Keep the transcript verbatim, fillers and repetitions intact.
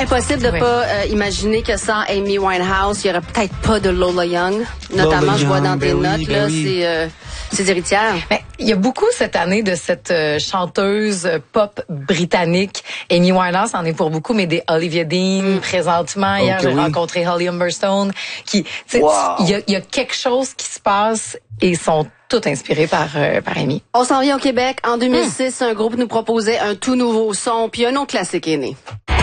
impossible de oui. pas euh, imaginer que sans Amy Winehouse, il y aurait peut-être pas de Lola Young. Notamment, Lola je vois Young, dans tes ben notes, oui, là, ben oui. c'est euh, ses héritières. Mais il y a beaucoup cette année de cette euh, chanteuse euh, pop britannique. Amy Winehouse en est pour beaucoup, mais des Olivia Dean, Mm. présentement. Hier, Okay, j'ai oui. rencontré Holly Humberstone. Qui, tu sais, Wow. il y a, il y a quelque chose qui se passe et ils sont tous inspirés par, euh, par Amy. On s'en vient au Québec. En deux mille six, un groupe nous proposait un tout nouveau son, puis un autre classique est né.